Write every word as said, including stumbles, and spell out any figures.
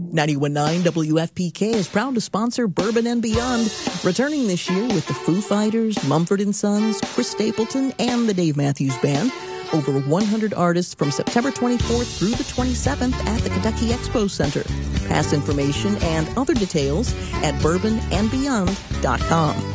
ninety-one point nine W F P K is proud to sponsor Bourbon and Beyond, returning this year with the Foo Fighters, Mumford and Sons, Chris Stapleton, and the Dave Matthews Band. Over one hundred artists from September twenty-fourth through the twenty-seventh at the Kentucky Expo Center. Past information and other details at bourbon and beyond dot com.